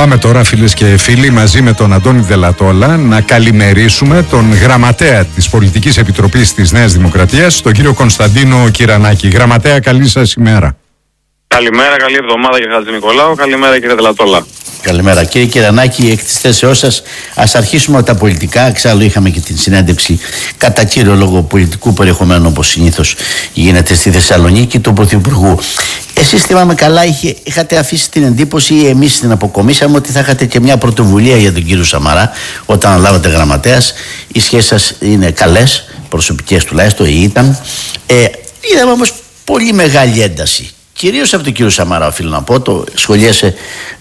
Πάμε τώρα, φίλες και φίλοι, μαζί με τον Αντώνη Δελατόλα να καλημερίσουμε τον γραμματέα της Πολιτικής Επιτροπής της Νέας Δημοκρατίας, τον κύριο Κωνσταντίνο Κυρανάκη. Γραμματέα, καλή σας ημέρα. Καλημέρα, καλή εβδομάδα κύριε Χατζηνικολάου. Καλημέρα κύριε Δελατόλα. Καλημέρα κύριε Κυρανάκη, εκ της θέσεώς σας ας αρχίσουμε με τα πολιτικά. Εξάλλου είχαμε και την συνέντευξη κατά κύριο λόγο πολιτικού περιεχομένου, όπως συνήθως γίνεται στη Θεσσαλονίκη, του Πρωθυπουργού. Εσείς θυμάμαι καλά, είχατε αφήσει την εντύπωση, ή εμείς την αποκομίσαμε, ότι θα είχατε και μια πρωτοβουλία για τον κύριο Σαμαρά όταν αναλάβατε γραμματέας. Οι σχέσεις σας είναι καλές, προσωπικές τουλάχιστον, ή ήταν. Είδαμε όμως πολύ μεγάλη ένταση. Κυρίως από τον κύριο Σαμαρά, οφείλω να πω, το σχολίασε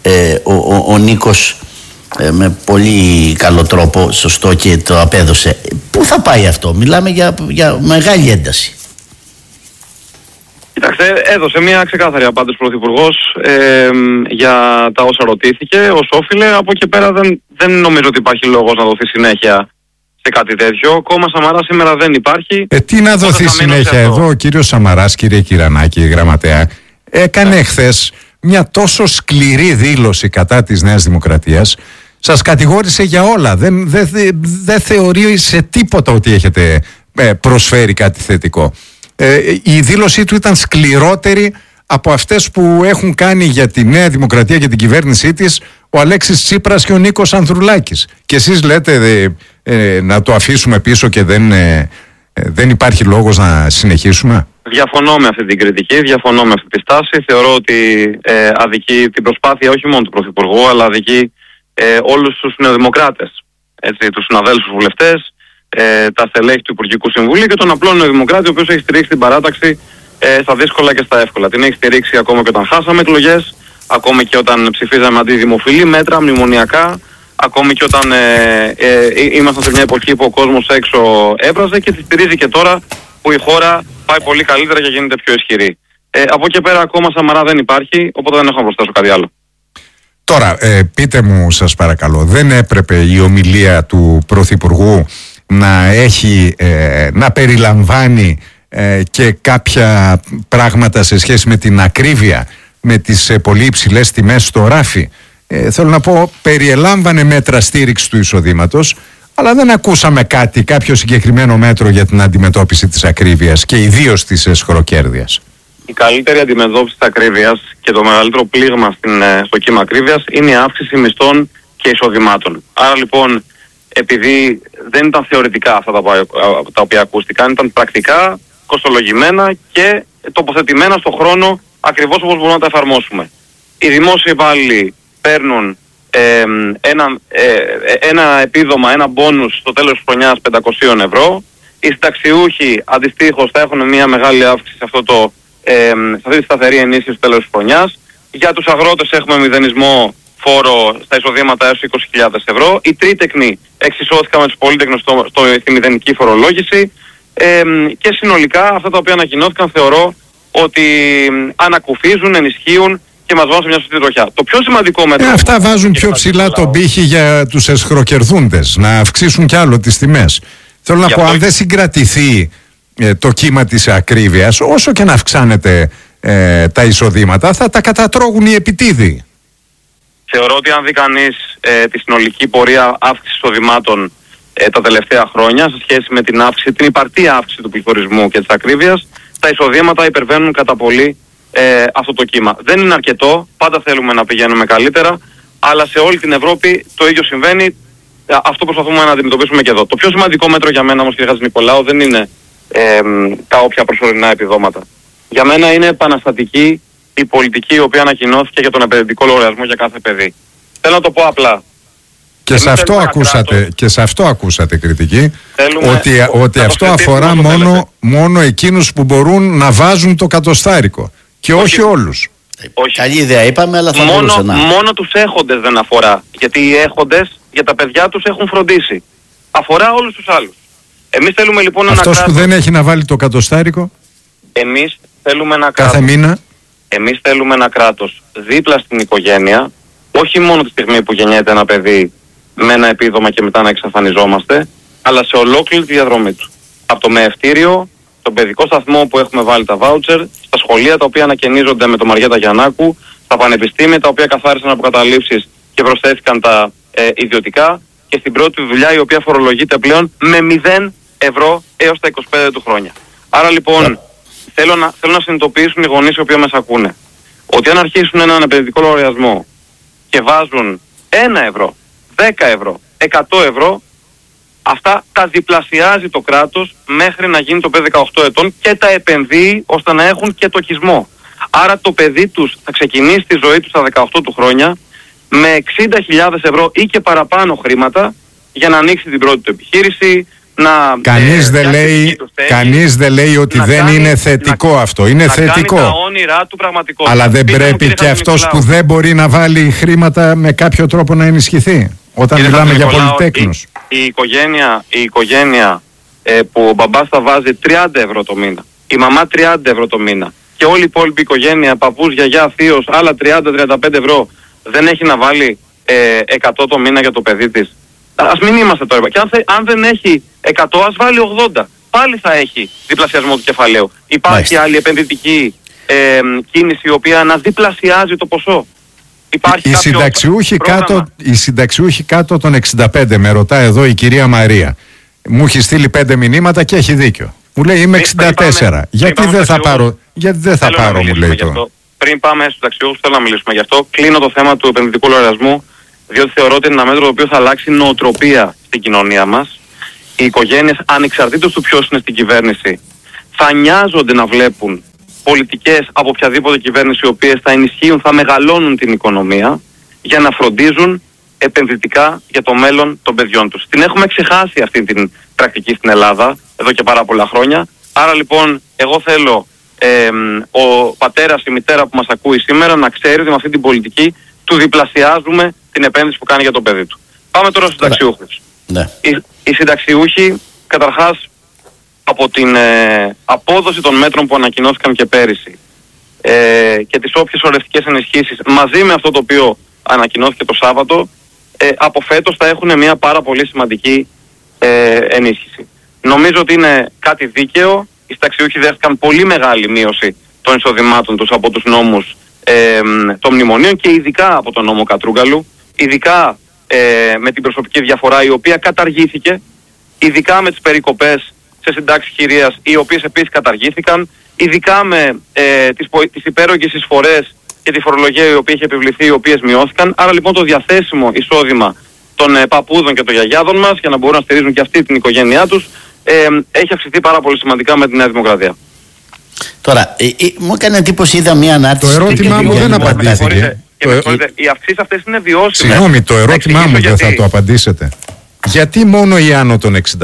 ο Νίκος με πολύ καλό τρόπο, σωστό, και το απέδωσε. Πού θα πάει αυτό? Μιλάμε για μεγάλη ένταση. Κοιτάξτε, έδωσε μια ξεκάθαρη απάντηση ο Πρωθυπουργός για τα όσα ρωτήθηκε ως όφιλε. Από εκεί πέρα δεν νομίζω ότι υπάρχει λόγος να δοθεί συνέχεια σε κάτι τέτοιο. Κόμμα Σαμαρά σήμερα δεν υπάρχει. Τι να δοθεί συνέχεια εδώ? Ο κύριος Σαμαράς, κύριε Κυρανάκη, γραμματέα, έκανε χθες μια τόσο σκληρή δήλωση κατά της Νέας Δημοκρατίας. Σας κατηγόρησε για όλα. Δεν θεωρεί σε τίποτα ότι έχετε προσφέρει κάτι θετικό. Η δήλωσή του ήταν σκληρότερη από αυτές που έχουν κάνει για τη Νέα Δημοκρατία και την κυβέρνησή της ο Αλέξης Τσίπρας και ο Νίκος Ανδρουλάκης. Και εσείς λέτε να το αφήσουμε πίσω και δεν υπάρχει λόγος να συνεχίσουμε. Διαφωνώ με αυτή την κριτική, διαφωνώ με αυτή τη στάση. Θεωρώ ότι αδικεί την προσπάθεια όχι μόνο του Πρωθυπουργού, αλλά αδικεί όλους τους νεοδημοκράτες, τους συναδέλφους βουλευτές, τα στελέχη του Υπουργικού Συμβουλίου και τον απλό νεοδημοκράτη, ο οποίος έχει στηρίξει την παράταξη στα δύσκολα και στα εύκολα. Την έχει στηρίξει ακόμα και όταν χάσαμε εκλογές, ακόμα και όταν ψηφίζαμε αντιδημοφιλή μέτρα, μνημονιακά, ακόμη και όταν ήμασταν σε μια εποχή που ο κόσμος έξω έβραζε, και τη στηρίζει και τώρα που η χώρα πάει πολύ καλύτερα και γίνεται πιο ισχυρή. Από εκεί πέρα ακόμα Σαμαρά δεν υπάρχει, οπότε δεν έχω να προσθέσω κάτι άλλο. Τώρα, πείτε μου σας παρακαλώ, δεν έπρεπε η ομιλία του Πρωθυπουργού να περιλαμβάνει και κάποια πράγματα σε σχέση με την ακρίβεια, με τις πολύ υψηλές τιμές στο ράφι? Θέλω να πω, περιελάμβανε μέτρα στήριξη του εισοδήματος, αλλά δεν ακούσαμε κάποιο συγκεκριμένο μέτρο για την αντιμετώπιση της ακρίβειας και ιδίως της εσχροκέρδειας. Η καλύτερη αντιμετώπιση της ακρίβειας και το μεγαλύτερο πλήγμα στο κύμα ακρίβειας είναι η αύξηση μισθών και εισοδημάτων. Άρα λοιπόν, επειδή δεν ήταν θεωρητικά αυτά τα οποία ακούστηκαν, ήταν πρακτικά, κοστολογημένα και τοποθετημένα στον χρόνο, ακριβώς όπως μπορούμε να τα εφαρμόσουμε. Οι δημόσιοι υπάλληλοι παίρνουν ένα επίδομα, ένα μπόνους στο τέλος της χρονιάς 500 ευρώ. Οι συνταξιούχοι αντιστοίχως θα έχουν μια μεγάλη αύξηση σε αυτή τη σταθερή ενίσχυση στο τέλος της χρονιάς. Για τους αγρότες έχουμε μηδενισμό φόρο στα εισοδήματα έως 20.000 ευρώ. Οι τρίτεκνοι εξισώθηκαν με τους πολύτεκνους στη μηδενική φορολόγηση. Και συνολικά αυτά τα οποία ανακοινώθηκαν θεωρώ ότι ανακουφίζουν, ενισχύουν και μας βάζουν σε μια σωστή τροχιά. Το πιο σημαντικό μέτρο... αυτά βάζουν πιο ψηλά τον πύχη για τους εσχροκερδούντες, να αυξήσουν κι άλλο τις τιμές. Θέλω να πω, αν δεν συγκρατηθεί το κύμα της ακρίβειας, όσο και να αυξάνεται τα εισοδήματα, θα τα κατατρώγουν οι επιτίδιοι. Θεωρώ ότι αν δει κανείς τη συνολική πορεία αύξησης εισοδημάτων τα τελευταία χρόνια, σε σχέση με την υπαρκτή αύξηση του πληθωρισμού και της ακρίβειας, τα εισοδήματα υπερβαίνουν κατά πολύ αυτό το κύμα. Δεν είναι αρκετό, πάντα θέλουμε να πηγαίνουμε καλύτερα, αλλά σε όλη την Ευρώπη το ίδιο συμβαίνει. Αυτό προσπαθούμε να αντιμετωπίσουμε και εδώ. Το πιο σημαντικό μέτρο για μένα όμως, κύριε Χατζηνικολάου, δεν είναι τα όποια προσωρινά επιδόματα. Για μένα είναι επαναστατική η πολιτική η οποία ανακοινώθηκε για τον επενδυτικό λογαριασμό για κάθε παιδί. Θέλω να το πω απλά. Και σε αυτό ακούσατε κριτική, ότι αυτό αφορά μόνο εκείνους που μπορούν να βάζουν το κατοστάρικο και όχι όλους. Καλή ιδέα είπαμε, αλλά θα μπορούσε να... Μόνο τους έχοντες δεν αφορά, γιατί οι έχοντες για τα παιδιά τους έχουν φροντίσει. Αφορά όλους τους άλλους. Εμείς θέλουμε λοιπόν αυτός που δεν έχει να βάλει το κατοστάρικο, εμείς θέλουμε κάθε μήνα. Εμείς θέλουμε ένα κράτος δίπλα στην οικογένεια, όχι μόνο τη στιγμή που γεννιέται ένα παιδί με ένα επίδομα και μετά να εξαφανιζόμαστε, αλλά σε ολόκληρη τη διαδρομή του. Από το μεευτήριο, τον παιδικό σταθμό που έχουμε βάλει τα βάουτσερ, στα σχολεία τα οποία ανακαινίζονται με το Μαριέτα Γιαννάκου, στα πανεπιστήμια τα οποία καθάρισαν από καταλήψεις και προσθέθηκαν τα ιδιωτικά, και στην πρώτη δουλειά, η οποία φορολογείται πλέον με 0 ευρώ έως τα 25 του χρόνια. Άρα λοιπόν θέλω να συνειδητοποιήσουν οι γονείς οι οποίοι μας ακούνε ότι αν αρχίσουν έναν επενδυτικό λογαριασμό και βάζουν 1 ευρώ, 10 ευρώ, 100 ευρώ, αυτά τα διπλασιάζει το κράτος μέχρι να γίνει το παιδί 18 ετών και τα επενδύει ώστε να έχουν και τοκισμό. Άρα το παιδί τους θα ξεκινήσει τη ζωή τους στα 18 του χρόνια με 60.000 ευρώ ή και παραπάνω χρήματα για να ανοίξει την πρώτη του επιχείρηση. Κανείς δεν λέει ότι δεν είναι θετικό αυτό. Είναι θετικό. Κάνει τα όνειρά του πραγματικότητα. Αλλά δεν πρέπει και αυτός που δεν μπορεί να βάλει χρήματα με κάποιο τρόπο να ενισχυθεί. Όταν μιλάμε για πολυτέκνους. Η οικογένεια που ο μπαμπάς θα βάζει 30 ευρώ το μήνα, η μαμά 30 ευρώ το μήνα και όλη η υπόλοιπη οικογένεια, παππούς, γιαγιά, θείος, άλλα 30-35 ευρώ, δεν έχει να βάλει 100 το μήνα για το παιδί της. Ας μην είμαστε τώρα. Και αν δεν έχει 100, ας βάλει 80. Πάλι θα έχει διπλασιασμό του κεφαλαίου. Υπάρχει άλλη επενδυτική κίνηση η οποία να διπλασιάζει το ποσό. Οι συνταξιούχοι κάτω των 65, με ρωτά εδώ η κυρία Μαρία. Μου έχει στείλει 5 μηνύματα και έχει δίκιο. Μου λέει είμαι 64. Γιατί δεν θα πάρω, μου λέει το. Πριν πάμε στους συνταξιούχους, θέλω να μιλήσουμε γι' αυτό. Κλείνω το θέμα του επενδυτικού λογαριασμού, διότι θεωρώ ότι είναι ένα μέτρο το οποίο θα αλλάξει νοοτροπία στην κοινωνία μας. Οι οικογένειες, ανεξαρτήτως του ποιος είναι στην κυβέρνηση, θα νοιάζονται να βλέπουν πολιτικές από οποιαδήποτε κυβέρνηση, οι οποίες θα ενισχύουν, θα μεγαλώνουν την οικονομία για να φροντίζουν επενδυτικά για το μέλλον των παιδιών τους. Την έχουμε ξεχάσει αυτή την πρακτική στην Ελλάδα εδώ και πάρα πολλά χρόνια. Άρα λοιπόν εγώ θέλω ο πατέρας, η μητέρα που μας ακούει σήμερα να ξέρει ότι με αυτή την πολιτική του διπλασιάζουμε την επένδυση που κάνει για το παιδί του. Πάμε τώρα στους συνταξιούχους. Ναι. Οι συνταξιούχοι, καταρχάς, από την απόδοση των μέτρων που ανακοινώθηκαν και πέρυσι και τις όποιες ορευτικές ενισχύσεις, μαζί με αυτό το οποίο ανακοινώθηκε το Σάββατο, από φέτος θα έχουν μια πάρα πολύ σημαντική ενίσχυση. Νομίζω ότι είναι κάτι δίκαιο. Οι συνταξιούχοι δέχτηκαν πολύ μεγάλη μείωση των εισοδημάτων τους από τους νόμους των μνημονίων και ειδικά από τον νόμο Κατρούγκαλου, ειδικά με την προσωπική διαφορά η οποία καταργήθηκε, ειδικά με τις περικοπές σε συντάξεις χειρίας οι οποίες επίσης καταργήθηκαν, ειδικά με τις υπέρογγες εισφορές και τη φορολογία η οποία είχε επιβληθεί, οι οποίες μειώθηκαν. Άρα λοιπόν το διαθέσιμο εισόδημα των παππούδων και των γιαγιάδων μας για να μπορούν να στηρίζουν και αυτή την οικογένειά τους έχει αυξηθεί πάρα πολύ σημαντικά με τη Νέα Δημοκρατία. Τώρα, μου έκανε εντύπωση, είδα μια ανάρτηση. Το ερώτημά μου δεν απαντήθηκε. Οι αυξήσεις αυτές είναι βιώσιμες. Συγγνώμη, το ερώτημά μου δεν θα το απαντήσετε. Γιατί μόνο οι άνω των 65?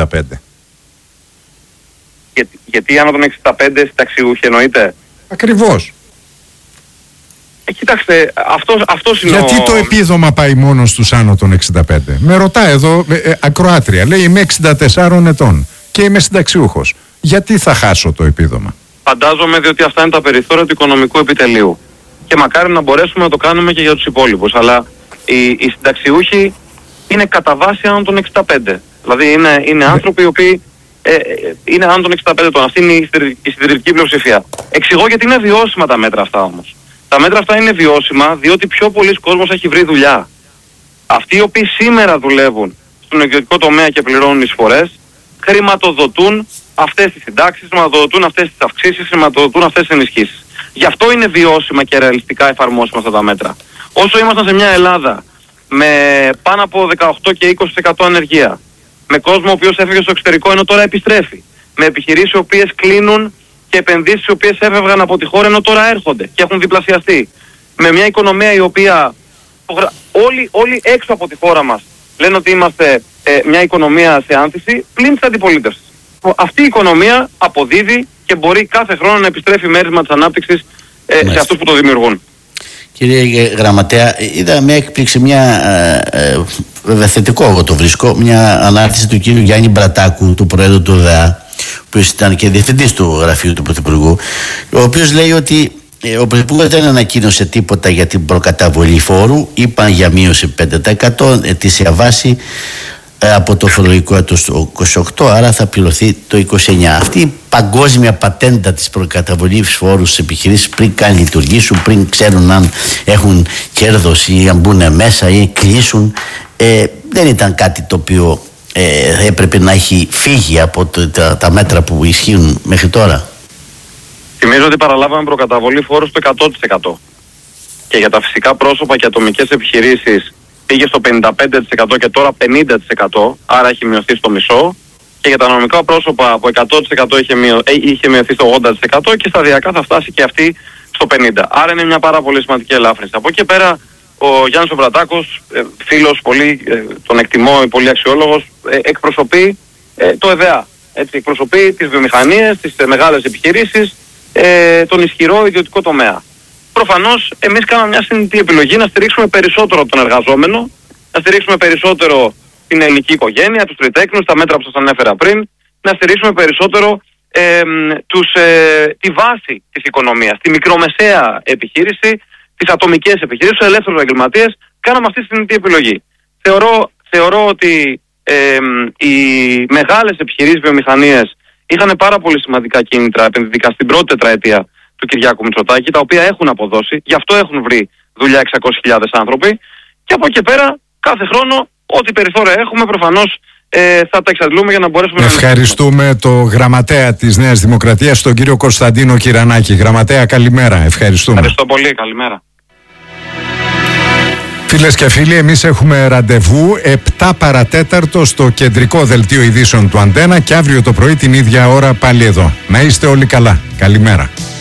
Γιατί άνω των 65 συνταξιούχοι εννοείται? Ακριβώς. Κοιτάξτε, αυτός είναι γιατί το επίδομα πάει μόνο στους άνω των 65? Με ρωτά εδώ ακροάτρια, λέει είμαι 64 ετών και είμαι συνταξιούχος. Γιατί θα χάσω το επίδομα? Φαντάζομαι διότι αυτά είναι τα περιθώρια του οικονομικού επιτελείου. Και μακάρι να μπορέσουμε να το κάνουμε και για τους υπόλοιπους. Αλλά οι συνταξιούχοι είναι κατά βάση άνω των 65. Δηλαδή είναι άνθρωποι οι οποίοι είναι άνω των 65 ετών. Αυτή είναι η συντηρητική πλειοψηφία. Εξηγώ γιατί είναι βιώσιμα τα μέτρα αυτά όμως. Τα μέτρα αυτά είναι βιώσιμα διότι πιο πολλοί κόσμος έχει βρει δουλειά. Αυτοί οι οποίοι σήμερα δουλεύουν στον ιδιωτικό τομέα και πληρώνουν εισφορές, χρηματοδοτούν αυτές τις συντάξεις, χρηματοδοτούν αυτές τις αυξήσεις, χρηματοδοτούν αυτές τις ενισχύσεις. Γι' αυτό είναι βιώσιμα και ρεαλιστικά εφαρμόσιμα αυτά τα μέτρα. Όσο ήμασταν σε μια Ελλάδα με πάνω από 18 και 20% ανεργία, με κόσμο ο οποίος έφευγε στο εξωτερικό ενώ τώρα επιστρέφει, με επιχειρήσεις οι οποίες κλείνουν και επενδύσεις οι οποίες έφευγαν από τη χώρα ενώ τώρα έρχονται και έχουν διπλασιαστεί, με μια οικονομία η οποία όλοι έξω από τη χώρα μας λένε ότι είμαστε μια οικονομία σε άνθηση πλην της αντιπολίτευσης. Αυτή η οικονομία αποδίδει και μπορεί κάθε χρόνο να επιστρέφει μέρισμα της ανάπτυξης σε αυτούς που το δημιουργούν. Κύριε Γραμματέα, είδα με έκπληξη βέβαια θετικό εγώ το βρίσκω, μια ανάρτηση του κύριου Γιάννη Μπρατάκου, του Προέδρου του ΔΕΑ, που ήταν και διευθυντής του γραφείου του Πρωθυπουργού, ο οποίος λέει ότι ο Πρωθυπουργός δεν ανακοίνωσε τίποτα για την προκαταβολή φόρου, είπαν για μείωση 5%, ετήσια βάση. από το φορολογικό έτος του 28, άρα θα πληρωθεί το 29. Αυτή η παγκόσμια πατέντα της προκαταβολής φόρου στις επιχειρήσεις πριν καν λειτουργήσουν, πριν ξέρουν αν έχουν κέρδος ή αν μπουν μέσα ή κλείσουν, δεν ήταν κάτι το οποίο έπρεπε να έχει φύγει από τα μέτρα που ισχύουν μέχρι τώρα. Θυμίζω ότι παραλάβαμε προκαταβολή φόρου στο 100%. Και για τα φυσικά πρόσωπα και ατομικές επιχειρήσεις πήγε στο 55% και τώρα 50%, άρα έχει μειωθεί στο μισό. Και για τα νομικά πρόσωπα από 100% είχε μειωθεί στο 80% και σταδιακά θα φτάσει και αυτή στο 50%. Άρα είναι μια πάρα πολύ σημαντική ελάφρυνση. Από εκεί πέρα ο Γιάννης ο Μπρατάκος, φίλος πολύ, τον εκτιμώ, πολύ αξιόλογος, εκπροσωπεί το ΕΔΕΑ. Έτσι, εκπροσωπεί τις βιομηχανίες, τις μεγάλες επιχειρήσεις, τον ισχυρό ιδιωτικό τομέα. Προφανώς εμείς κάναμε μια συνειδητή επιλογή να στηρίξουμε περισσότερο τον εργαζόμενο, να στηρίξουμε περισσότερο την ελληνική οικογένεια, τους τριτέκνους, τα μέτρα που σας ανέφερα πριν, να στηρίξουμε περισσότερο τη βάση της οικονομίας, τη μικρομεσαία επιχείρηση, τις ατομικές επιχειρήσεις, τους ελεύθερους επαγγελματίες. Κάναμε αυτή τη συνειδητή επιλογή. Θεωρώ ότι οι μεγάλες επιχειρήσεις βιομηχανίες είχαν πάρα πολύ σημαντικά κίνητρα επενδυτικά στην πρώτη τετραετία του Κυριάκου Μητσοτάκη, τα οποία έχουν αποδώσει, γι' αυτό έχουν βρει δουλειά 600.000 άνθρωποι, και από εκεί πέρα κάθε χρόνο ό,τι περιθώρια έχουμε προφανώς θα τα εξαντλούμε για να μπορέσουμε να... Ευχαριστούμε το γραμματέα της Νέας Δημοκρατίας, τον κύριο Κωνσταντίνο Κυρανάκη. Γραμματέα, καλημέρα. Ευχαριστούμε. Ευχαριστώ πολύ. Καλημέρα. Φίλες και φίλοι, εμείς έχουμε ραντεβού 7 παρατέταρτο στο κεντρικό δελτίο ειδήσεων του Αντένα και αύριο το πρωί την ίδια ώρα πάλι εδώ. Να είστε όλοι καλά. Καλημέρα.